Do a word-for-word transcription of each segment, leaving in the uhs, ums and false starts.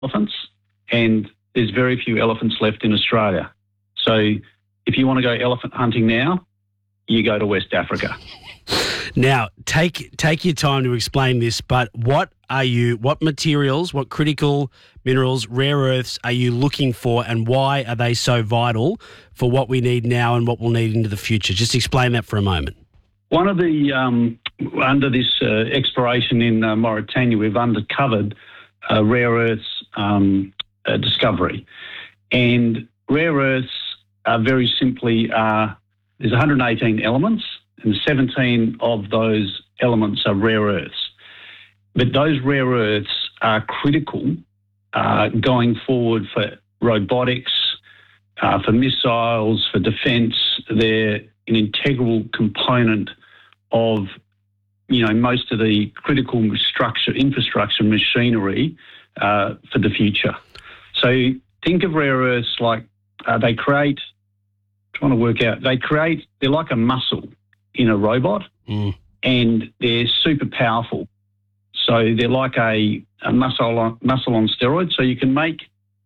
elephants, and there's very few elephants left in Australia. So if you want to go elephant hunting now, you go to West Africa. Now, take take your time to explain this, but what are you, what materials, what critical minerals, rare earths are you looking for, and why are they so vital for what we need now and what we'll need into the future? Just explain that for a moment. One of the, um, under this uh, exploration in uh, Mauritania, we've uncovered a rare earths um, uh, discovery. And rare earths are very simply, uh, there's one hundred eighteen elements, and seventeen of those elements are rare earths. But those rare earths are critical uh, going forward for robotics, uh, for missiles, for defence. They're an integral component of, you know, most of the critical structure, infrastructure, machinery uh, for the future. So think of rare earths like uh, they create, trying to work out, they create, they're like a muscle in a robot, mm. and they're super powerful. So they're like a, a muscle, on, muscle on steroids. So you can make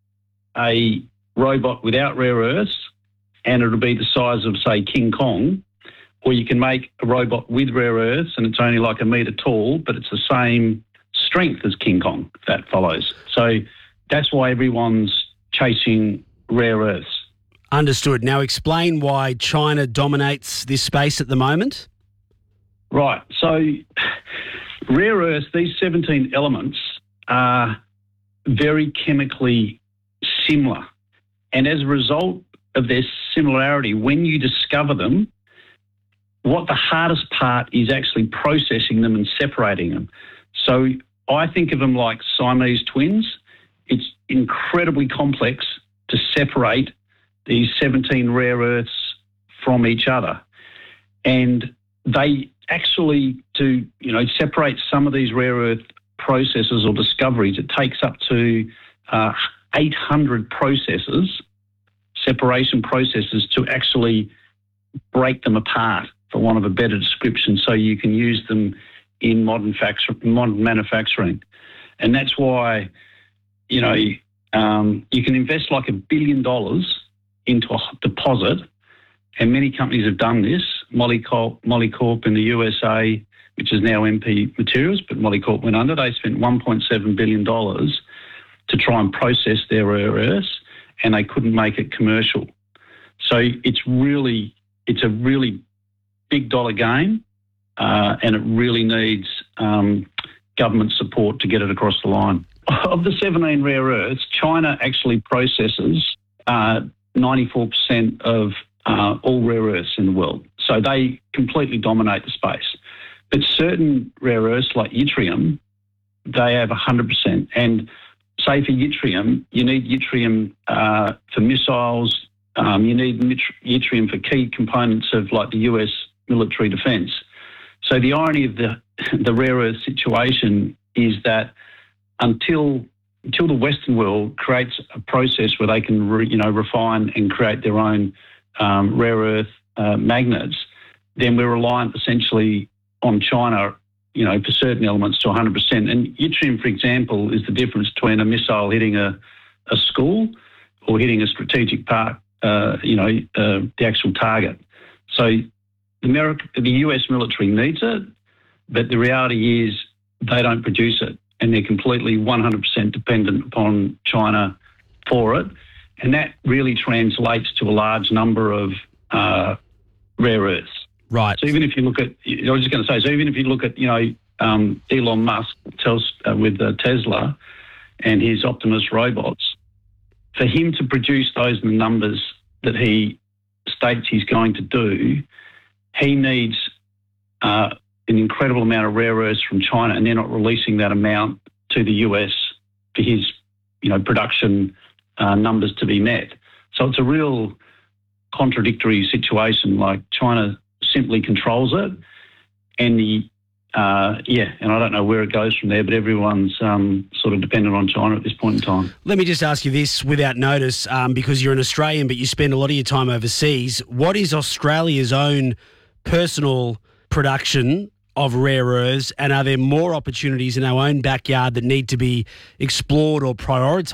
a robot without rare earths and it'll be the size of, say, King Kong, or you can make a robot with rare earths and it's only like a metre tall, but it's the same strength as King Kong, if that follows. So that's why everyone's chasing rare earths. Understood. Now explain why China dominates this space at the moment. Right. So rare earths, these seventeen elements are very chemically similar. And as a result of their similarity, when you discover them, what the hardest part is actually processing them and separating them. So I think of them like Siamese twins. It's incredibly complex to separate these seventeen rare earths from each other. And they actually, to, you know, separate some of these rare earth processes or discoveries, it takes up to uh, eight hundred processes, separation processes, to actually break them apart, for want of a better description, so you can use them in modern, factu- modern manufacturing. And that's why, you know, um, you can invest like a billion dollars into a deposit, and many companies have done this. Molycorp, Molycorp in the U S A, which is now M P Materials, but Molycorp went under. They spent one point seven billion dollars to try and process their rare earths, and they couldn't make it commercial. So it's really, it's a really big dollar game, uh, and it really needs um, government support to get it across the line. Of the seventeen rare earths, China actually processes uh, ninety-four percent of uh, all rare earths in the world. So they completely dominate the space. But certain rare earths like yttrium, they have one hundred percent. And say for yttrium, you need yttrium uh, for missiles, um, you need yttrium for key components of like the U S military defence. So the irony of the, the rare earth situation is that until until the Western world creates a process where they can, re, you know, refine and create their own um, rare earth uh, magnets, then we're reliant essentially on China, you know, for certain elements to one hundred percent. And yttrium, for example, is the difference between a missile hitting a, a school or hitting a strategic part, uh, you know, uh, the actual target. So the, America, the U S military needs it, but the reality is they don't produce it, and they're completely one hundred percent dependent upon China for it. And that really translates to a large number of uh, rare earths. Right. So even if you look at, I was just going to say, so even if you look at, you know, um, Elon Musk tells uh, with uh, Tesla and his Optimus robots, for him to produce those in the numbers that he states he's going to do, he needs uh, an incredible amount of rare earths from China, and they're not releasing that amount to the U S for his, you know, production uh, numbers to be met. So it's a real contradictory situation. Like China simply controls it, and the uh, yeah, and I don't know where it goes from there, but everyone's um, sort of dependent on China at this point in time. Let me just ask you this without notice, um, because you're an Australian, but you spend a lot of your time overseas. What is Australia's own personal production of rare earths, and are there more opportunities in our own backyard that need to be explored or prioritised?